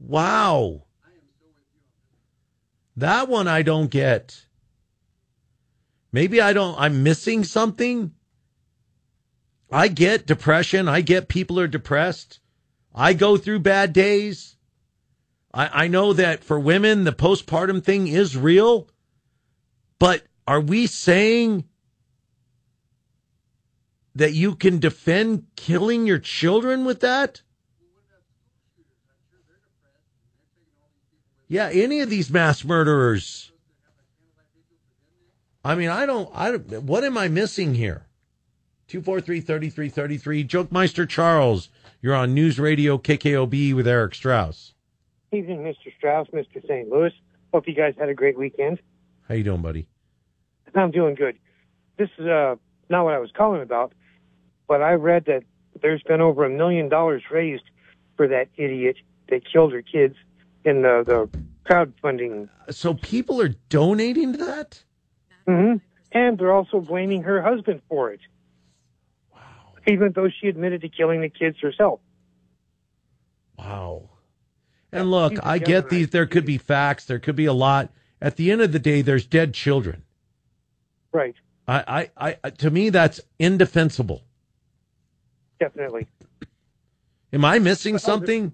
Wow. That one I don't get. Maybe I'm missing something. I get depression. I get people are depressed. I go through bad days. I know that for women, the postpartum thing is real. But are we saying that you can defend killing your children with that? Yeah, any of these mass murderers. I mean, I don't, what am I missing here? 243-3333. Jokemeister Charles, you're on News Radio KKOB with Eric Strauss. Evening, Mr. Strauss, Mr. St. Louis. Hope you guys had a great weekend. How you doing, buddy? I'm doing good. This is not what I was calling about, but I read that there's been over $1 million raised for that idiot that killed her kids in the crowdfunding. So people are donating to that? Mm-hmm. And they're also blaming her husband for it. Wow. Even though she admitted to killing the kids herself. Wow. And look, I get these. There could be facts. There could be a lot. At the end of the day, there's dead children. Right. To me, that's indefensible. Definitely. Am I missing something?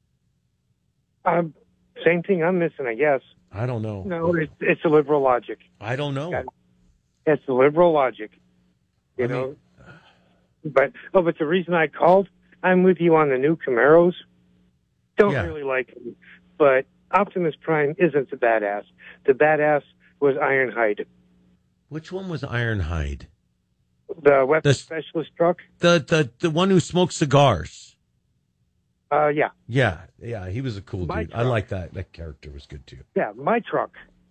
Same thing I'm missing, I guess. I don't know. No, it's a liberal logic. I don't know. It's the liberal logic. You know. But the reason I called, I'm with you on the new Camaros. Don't really like them. But Optimus Prime isn't the badass. The badass was Ironhide. Which one was Ironhide? The weapons specialist truck? The one who smoked cigars. Yeah. Yeah, he was a cool dude. I like that. That character was good, too. Yeah, my truck.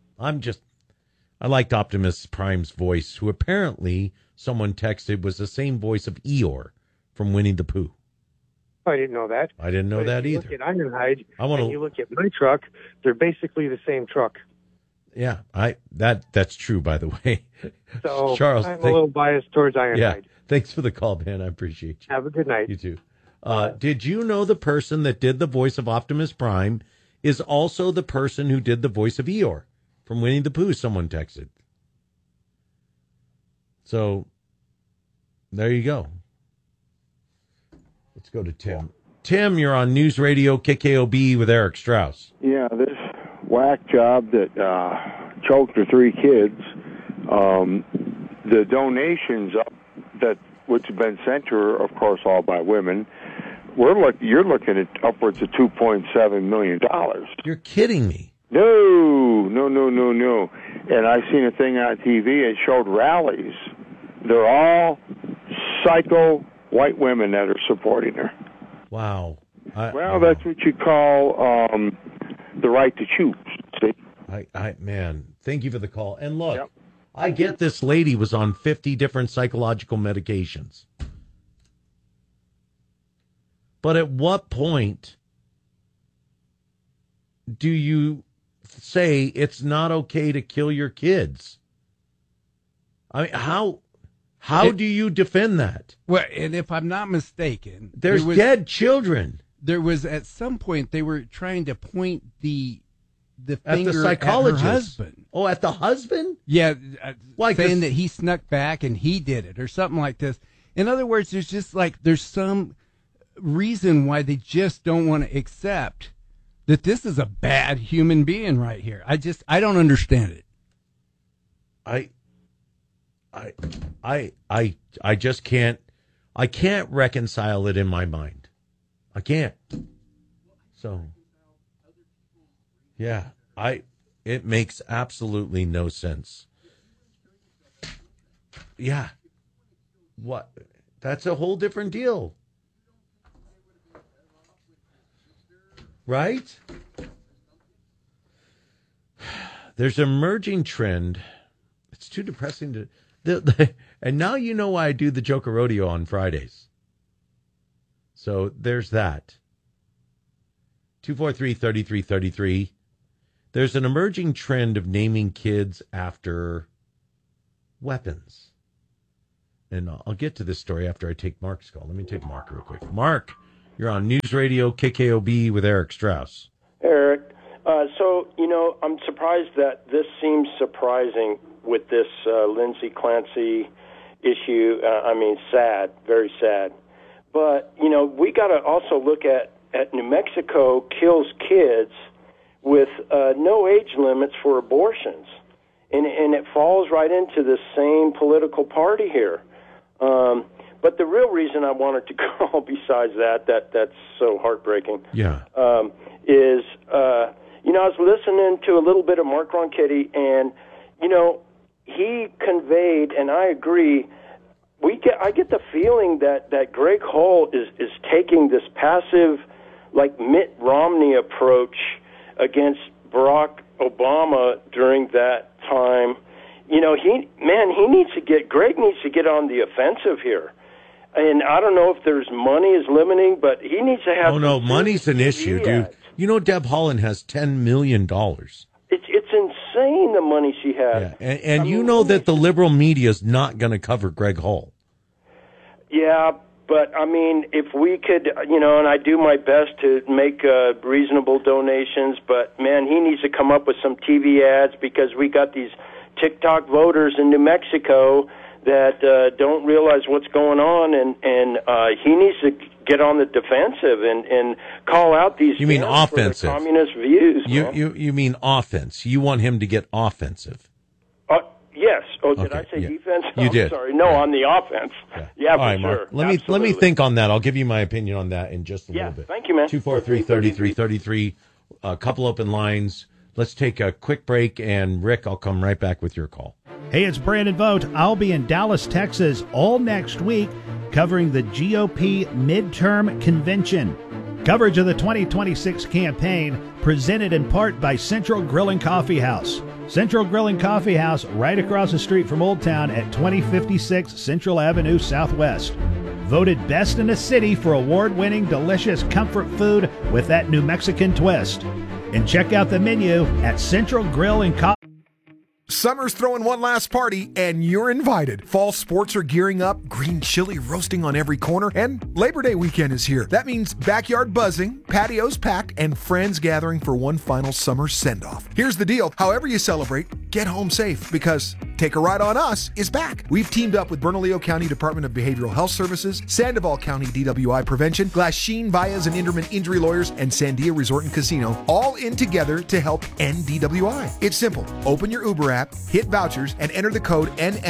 I liked Optimus Prime's voice, who apparently, someone texted, was the same voice of Eeyore from Winnie the Pooh. I didn't know that. I didn't know that either. Look at Ironhide, and you look at my truck, they're basically the same truck. Yeah, that's true, by the way. So Charles, I'm a little biased towards Ironhide. Yeah, thanks for the call, man. I appreciate you. Have a good night. You too. Did you know the person that did the voice of Optimus Prime is also the person who did the voice of Eeyore from Winnie the Pooh? Someone texted. So there you go. Let's go to Tim. Tim, you're on News Radio KKOB with Eric Strauss. Yeah, this whack job that choked her 3 kids, the donations which have been sent to her, of course, all by women, you're looking at upwards of $2.7 million. You're kidding me. No. And I seen a thing on TV, it showed rallies. They're all psycho white women that are supporting her. Wow. That's what you call the right to choose. See? Man, thank you for the call. And look, I get this lady was on 50 different psychological medications. But at what point do you say it's not okay to kill your kids? I mean, how do you defend that? Well, and if I'm not mistaken, there's dead children. There was at some point they were trying to point the finger at the psychologist. At her husband. Oh, at the husband? Yeah, saying that he snuck back and he did it or something like this. In other words, there's some reason why they just don't want to accept that this is a bad human being right here. I don't understand it. I just can't reconcile it in my mind. I can't. So yeah, it makes absolutely no sense. Yeah. What? That's a whole different deal. Right? There's an emerging trend. It's too depressing to... and now you know why I do the Joker Rodeo on Fridays. So there's that. 243-3333. There's an emerging trend of naming kids after weapons. And I'll get to this story after I take Mark's call. Let me take Mark real quick. Mark, you're on News Radio KKOB with Eric Strauss. Eric. So, I'm surprised that this seems surprising with this Lindsay Clancy issue. Sad, very sad. But, we got to also look at New Mexico kills kids with no age limits for abortions. And it falls right into the same political party here. But the real reason I wanted to call, besides that's so heartbreaking, is, I was listening to a little bit of Mark Ronchetti, and, he conveyed, and I agree, I get the feeling that Greg Hull is taking this passive, like Mitt Romney approach against Barack Obama during that time. Greg needs to get on the offensive here. And I don't know if there's money is limiting, but he needs to have... Oh, no, money's an issue, dude. Deb Haaland has $10 million. It's insane, the money she has. Yeah. And that the liberal media is not going to cover Greg Hull. Yeah, but, if we could, and I do my best to make reasonable donations, but, man, he needs to come up with some TV ads because we got these TikTok voters in New Mexico that don't realize what's going on, and he needs to get on the defensive and call out these. You mean offensive? Communist views. You mean offense? You want him to get offensive? Yes. Oh, did I say defense? You did. Sorry. No, on the offense. Yeah, all right, Mark. Sure. Let me think on that. I'll give you my opinion on that in just a little bit. Thank you, man. 243-3333. A couple open lines. Let's take a quick break, and Rick, I'll come right back with your call. Hey, it's Brandon Vogt. I'll be in Dallas, Texas all next week covering the GOP midterm convention. Coverage of the 2026 campaign presented in part by Central Grill and Coffee House. Central Grill and Coffee House right across the street from Old Town at 2056 Central Avenue Southwest. Voted best in the city for award-winning delicious comfort food with that New Mexican twist. And check out the menu at Central Grill and Coffee. Summer's throwing one last party, and you're invited. Fall sports are gearing up, green chili roasting on every corner, and Labor Day weekend is here. That means backyard buzzing, patios packed, and friends gathering for one final summer send-off. Here's the deal. However you celebrate, get home safe, because Take a Ride on Us is back. We've teamed up with Bernalillo County Department of Behavioral Health Services, Sandoval County DWI Prevention, Glasheen, Baez, and Inderman Injury Lawyers, and Sandia Resort and Casino, all in together to help end DWI. It's simple. Open your Uber app, hit vouchers, and enter the code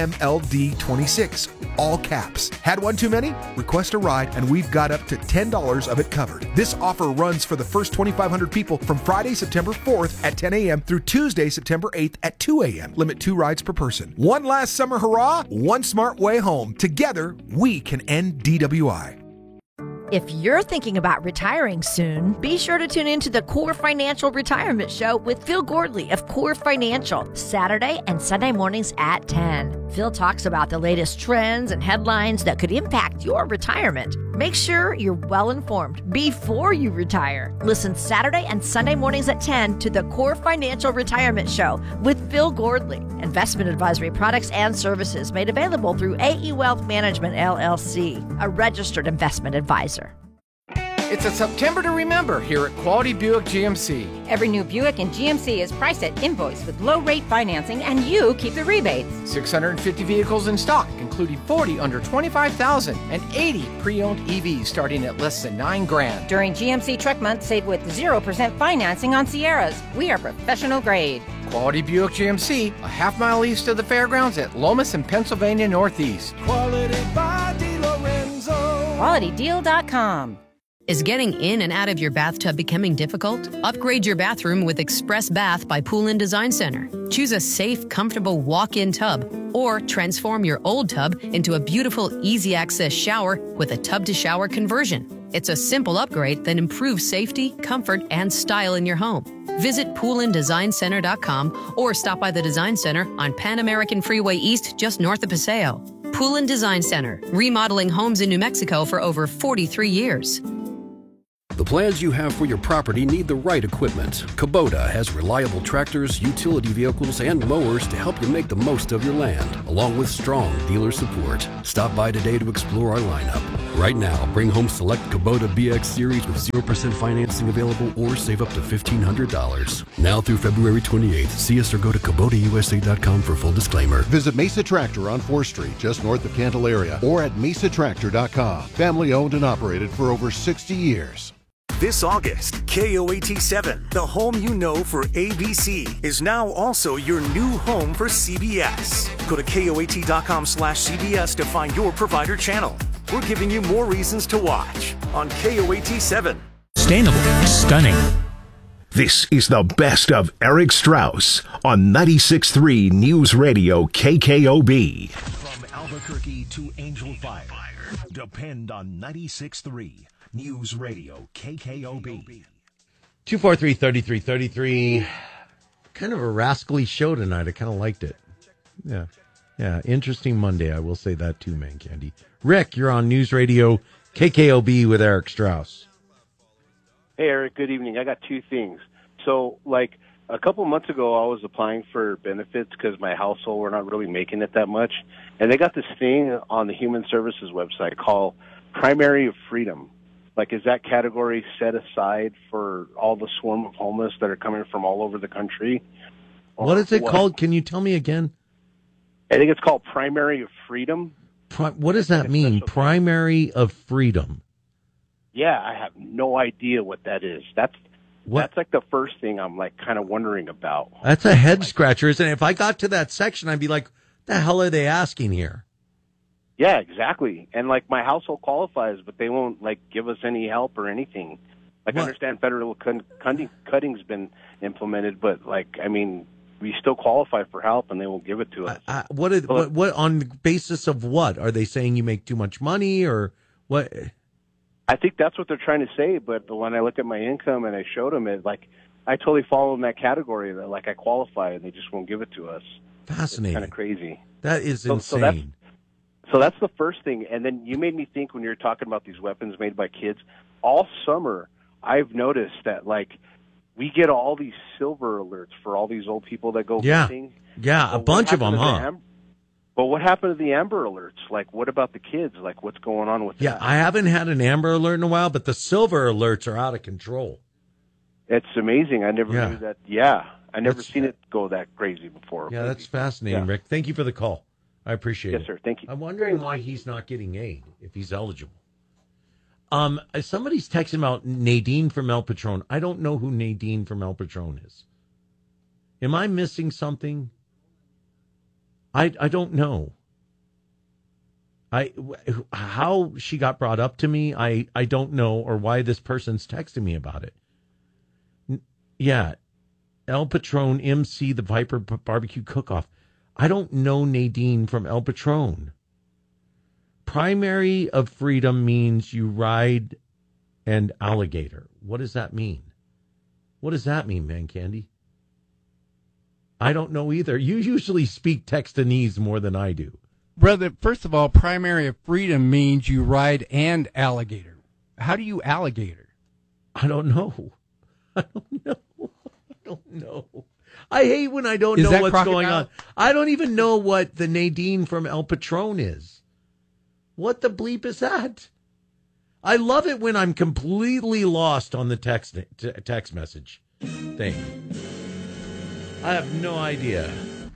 NMLD26, all caps. Had one too many? Request a ride, and we've got up to $10 of it covered. This offer runs for the first 2,500 people from Friday, September 4th at 10 a.m. through Tuesday, September 8th at 2 a.m. Limit 2 rides per person. One last summer hurrah, one smart way home. Together, we can end DWI. If you're thinking about retiring soon, be sure to tune in to the Core Financial Retirement Show with Phil Gordley of Core Financial, Saturday and Sunday mornings at 10. Phil talks about the latest trends and headlines that could impact your retirement. Make sure you're well informed before you retire. Listen Saturday and Sunday mornings at 10 to the Core Financial Retirement Show with Phil Gordley. Investment advisory products and services made available through AE Wealth Management, LLC, a registered investment advisor. It's a September to remember here at Quality Buick GMC. Every new Buick in GMC is priced at invoice with low-rate financing, and you keep the rebates. 650 vehicles in stock, including 40 under $25,000 and 80 pre-owned EVs starting at less than $9,000. During GMC Truck Month, save with 0% financing on Sierras. We are professional grade. Quality Buick GMC, a half-mile east of the fairgrounds at Lomas and Pennsylvania Northeast. Quality by DeLorenzo. QualityDeal.com. Is getting in and out of your bathtub becoming difficult? Upgrade your bathroom with Express Bath by Pool & Design Center. Choose a safe, comfortable walk-in tub, or transform your old tub into a beautiful, easy-access shower with a tub-to-shower conversion. It's a simple upgrade that improves safety, comfort, and style in your home. Visit poolanddesignCenter.com or stop by the Design Center on Pan American Freeway East, just north of Paseo. Pool & Design Center, remodeling homes in New Mexico for over 43 years. The plans you have for your property need the right equipment. Kubota has reliable tractors, utility vehicles, and mowers to help you make the most of your land, along with strong dealer support. Stop by today to explore our lineup. Right now, bring home select Kubota BX Series with 0% financing available or save up to $1,500. Now through February 28th, see us or go to KubotaUSA.com for full disclaimer. Visit Mesa Tractor on 4th Street, just north of Candelaria, or at mesatractor.com. Family owned and operated for over 60 years. This August, KOAT7, the home you know for ABC, is now also your new home for CBS. Go to KOAT.com/CBS to find your provider channel. We're giving you more reasons to watch on KOAT7. Sustainable, stunning. This is the best of Eric Strauss on 96.3 News Radio KKOB. From Albuquerque to Angel Fire, depend on 96.3 News Radio KKOB. 243-3333. Kind of a rascally show tonight. I kind of liked it. Yeah. Interesting Monday. I will say that too, man candy. Rick, you're on News Radio KKOB with Eric Strauss. Hey, Eric. Good evening. I got two things. So, a couple months ago, I was applying for benefits because my household, we're not really making it that much. And they got this thing on the Human Services website called Primary of Freedom. Is that category set aside for all the swarm of homeless that are coming from all over the country? What is it called? Can you tell me again? I think it's called Primary of Freedom. What does that mean? Primary of Freedom? Yeah, I have no idea what that is. That's the first thing I'm kind of wondering about. That's a head scratcher, isn't it? If I got to that section, I'd be like, what the hell are they asking here? Yeah, exactly. And my household qualifies, but they won't give us any help or anything. I understand federal cutting's been implemented, but we still qualify for help, and they won't give it to us. What on the basis of what? Are they saying you make too much money or what? I think that's what they're trying to say, but when I look at my income and I showed them it, I totally fall in that category that I qualify, and they just won't give it to us. Fascinating. It's kind of crazy. That is insane. So that's the first thing. And then you made me think when you were talking about these weapons made by kids. All summer, I've noticed that, we get all these silver alerts for all these old people that go missing. Yeah, a bunch of them, huh? But what happened to the Amber Alerts? What about the kids? What's going on with that? Yeah, I haven't had an Amber Alert in a while, but the Silver Alerts are out of control. It's amazing. I never knew that. Yeah, I never seen it go that crazy before. Yeah, that's fascinating, Rick. Thank you for the call. I appreciate it. Yes, sir. Thank you. I'm wondering why he's not getting aid if he's eligible. Somebody's texting about Nadine from El Patron. I don't know who Nadine from El Patron is. Am I missing something? I don't know. How she got brought up to me, I don't know, or why this person's texting me about it. Yeah, El Patron MC the Viper Barbecue Cook-Off. I don't know Nadine from El Patron. Primary of Freedom means you ride an alligator. What does that mean? What does that mean, man candy? I don't know either. You usually speak Texanese more than I do. Brother, first of all, Primary of Freedom means you ride an alligator. How do you alligator? I don't know. I don't know. I hate when I don't know what's crocodile? Going on. I don't even know what the Nadine from El Patron is. What the bleep is that? I love it when I'm completely lost on the text message thing. I have no idea.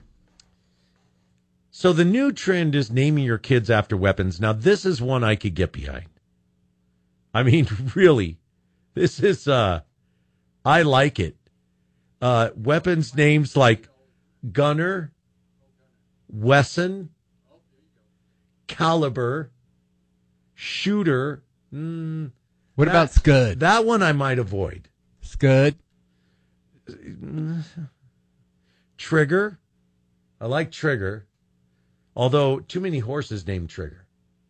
So the new trend is naming your kids after weapons. Now, this is one I could get behind. I mean, really, this is, I like it. Weapons names like Gunner, Wesson, Caliber, Shooter. What about Scud? That one I might avoid. Scud. Trigger. I like Trigger. Although too many horses named Trigger.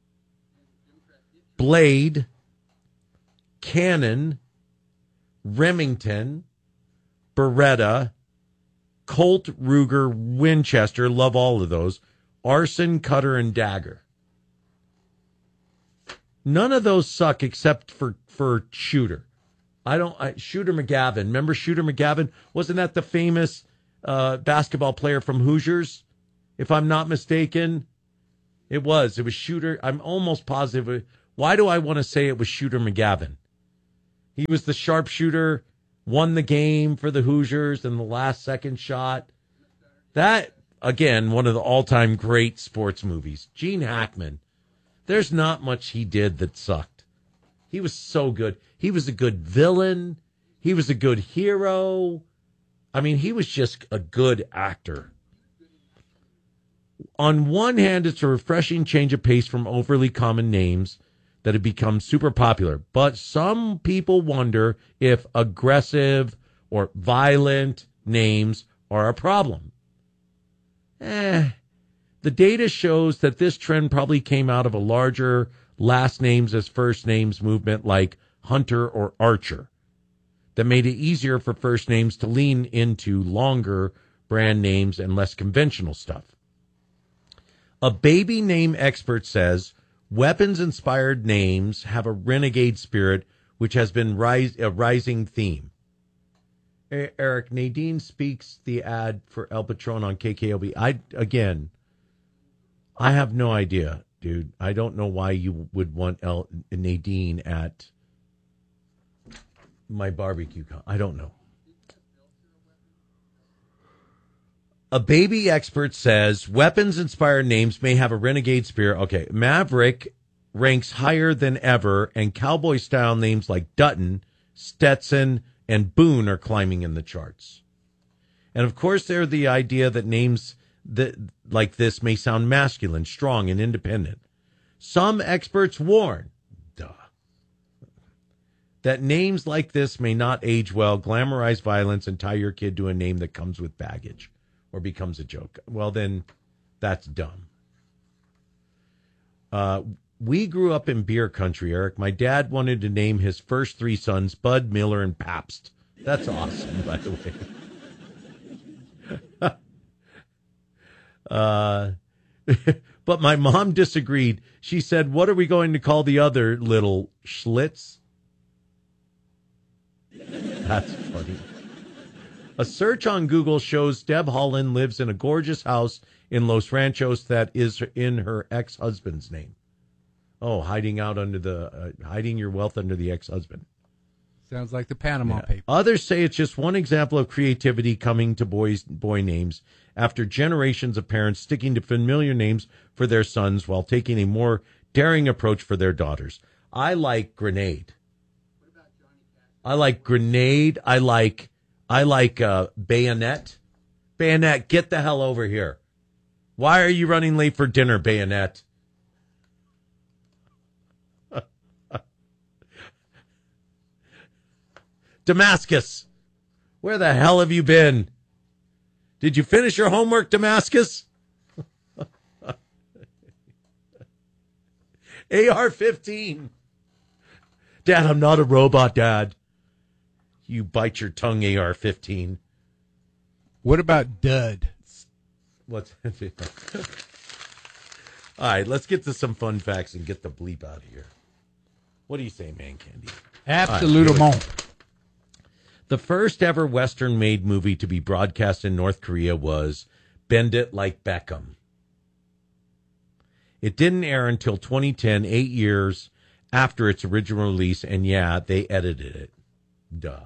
Blade. Cannon. Remington. Beretta. Colt, Ruger, Winchester. Love all of those. Arson, Cutter, and Dagger. None of those suck except for Shooter. Shooter McGavin. Remember Shooter McGavin? Wasn't that the famous basketball player from Hoosiers? If I'm not mistaken, it was Shooter. I'm almost positive. Why do I want to say it was Shooter McGavin? He was the sharpshooter, won the game for the Hoosiers in the last second shot. That, again, one of the all-time great sports movies. Gene Hackman. There's not much he did that sucked. He was so good. He was a good villain. He was a good hero. I mean, he was just a good actor. On one hand, it's a refreshing change of pace from overly common names that have become super popular. But some people wonder if aggressive or violent names are a problem. The data shows that this trend probably came out of a larger last names as first names movement like Hunter or Archer that made it easier for first names to lean into longer brand names and less conventional stuff. A baby name expert says weapons-inspired names have a renegade spirit, which has been a rising theme. Eric, Nadine speaks the ad for El Patron on KKOB. I have no idea, dude. I don't know why you would want Nadine at my barbecue. I don't know. A baby expert says weapons-inspired names may have a renegade spirit. Okay, Maverick ranks higher than ever, and cowboy-style names like Dutton, Stetson, and Boone are climbing in the charts. And, of course, there's the idea that names like this may sound masculine, strong, and independent. Some experts warn that names like this may not age well, glamorize violence, and tie your kid to a name that comes with baggage or becomes a joke. Well, then that's dumb. We grew up in beer country, Eric. My dad wanted to name his first three sons Bud, Miller, and Pabst. That's awesome, by the way. But my mom disagreed. She said, what are we going to call the other little Schlitz? That's funny. A search on Google shows Deb Holland lives in a gorgeous house in Los Ranchos that is in her ex-husband's name. Oh, hiding your wealth under the ex-husband. Sounds like the Panama Papers. Others say it's just one example of creativity coming to boy names after generations of parents sticking to familiar names for their sons while taking a more daring approach for their daughters. I like Grenade. I like Grenade. I like Bayonet. Bayonet, get the hell over here. Why are you running late for dinner, Bayonet? Damascus, where the hell have you been? Did you finish your homework, Damascus? AR-15. Dad, I'm not a robot, Dad. You bite your tongue, AR-15. What about Dud? What's all right, let's get to some fun facts and get the bleep out of here. What do you say, Man Candy? Absolutement. The first ever Western-made movie to be broadcast in North Korea was Bend It Like Beckham. It didn't air until 2010, 8 years after its original release, and yeah, they edited it. Duh.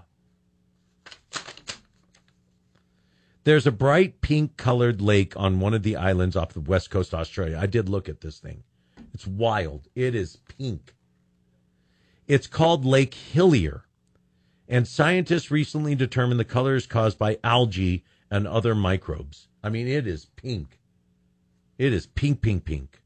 There's a bright pink-colored lake on one of the islands off the west coast of Australia. I did look at this thing. It's wild. It is pink. It's called Lake Hillier. And scientists recently determined the color is caused by algae and other microbes. I mean, it is pink. It is pink, pink, pink.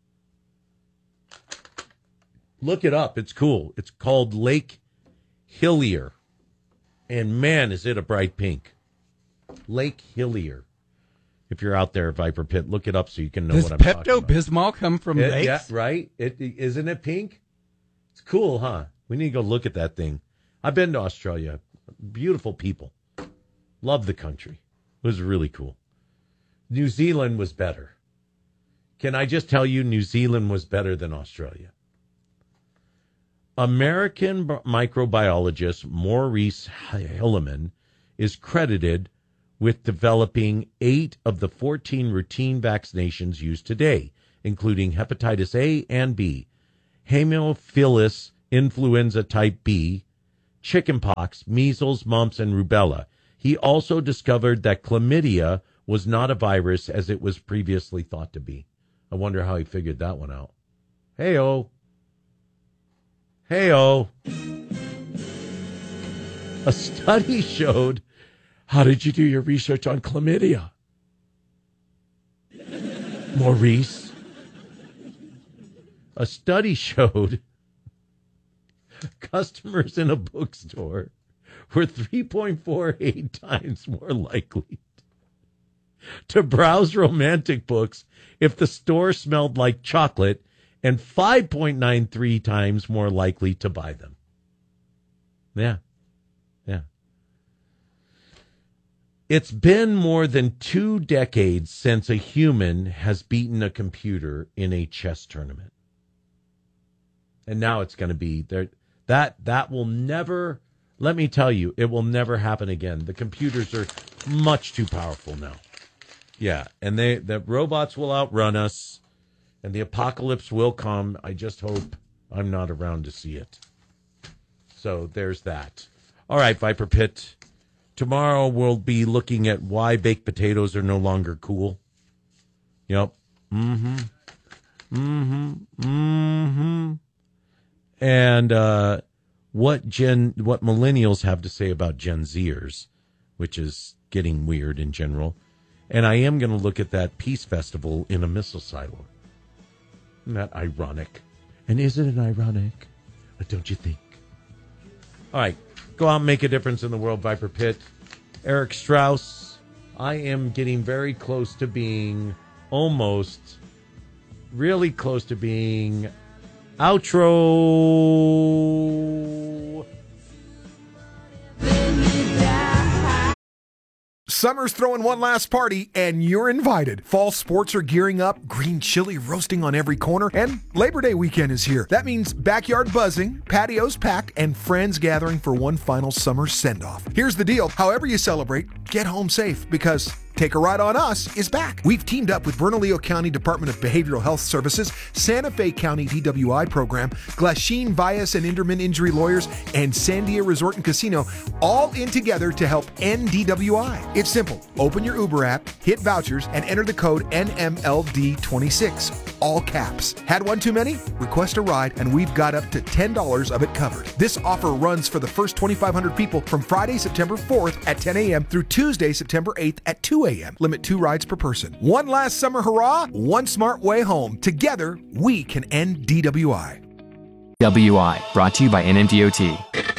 Look it up. It's cool. It's called Lake Hillier. And man, is it a bright pink. Lake Hillier. If you're out there, Viper Pit, look it up so you can know what I'm talking about. Does Pepto-Bismol come from lakes? Yeah, right? Isn't it pink? It's cool, huh? We need to go look at that thing. I've been to Australia. Beautiful people. Love the country. It was really cool. New Zealand was better. Can I just tell you, New Zealand was better than Australia? American microbiologist Maurice Hilleman is credited with developing 8 of the 14 routine vaccinations used today, including hepatitis A and B, Haemophilus influenza type B, chickenpox, measles, mumps, and rubella. He also discovered that chlamydia was not a virus as it was previously thought to be. I wonder how he figured that one out. Hey-oh. Hey-oh. A study showed... How did you do your research on chlamydia? Maurice? A study showed customers in a bookstore were 3.48 times more likely to browse romantic books if the store smelled like chocolate, and 5.93 times more likely to buy them. Yeah. It's been more than 2 decades since a human has beaten a computer in a chess tournament. And now it's going to be there. That will never, let me tell you, it will never happen again. The computers are much too powerful now. Yeah, and the robots will outrun us, and the apocalypse will come. I just hope I'm not around to see it. So there's that. All right, Viper Pit. Tomorrow we'll be looking at why baked potatoes are no longer cool. Yep. And what millennials have to say about Gen Zers, which is getting weird in general. And I am going to look at that peace festival in a missile silo. Isn't that ironic? And isn't it ironic? Don't you think? All right. Go out and make a difference in the world, Viper Pit. Eric Strauss, I am getting very close to being really close to being outro. Summer's throwing one last party, and you're invited. Fall sports are gearing up, green chili roasting on every corner, and Labor Day weekend is here. That means backyard buzzing, patios packed, and friends gathering for one final summer send-off. Here's the deal. However you celebrate, get home safe, because Take a Ride on Us is back. We've teamed up with Bernalillo County Department of Behavioral Health Services, Santa Fe County DWI Program, Glasheen Bias and Inderman Injury Lawyers, and Sandia Resort and Casino, all in together to help end DWI. It's simple. Open your Uber app, hit vouchers, and enter the code NMLD26. All caps. Had one too many? Request a ride, and we've got up to $10 of it covered. This offer runs for the first 2,500 people from Friday, September 4th at 10 a.m. through Tuesday, September 8th at 2 a.m. Limit 2 rides per person. One last summer hurrah, one smart way home. Together, we can end DWI. WI, brought to you by NMDOT.